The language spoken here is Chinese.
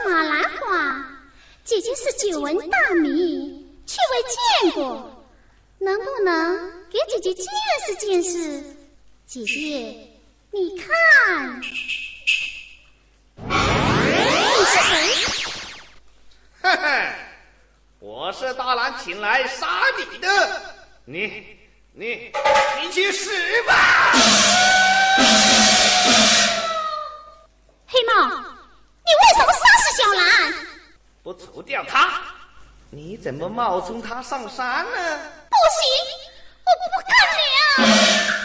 马兰花，姐姐是久闻大名，却未见过，能不能给姐姐见识见识？姐姐，你看，你是谁？ 嘿嘿，我是大郎请来杀你的，你去死吧！ 黑猫，你为什么杀死小兰？ 不除掉他，你怎么冒充他上山呢？ 不行，我不干了。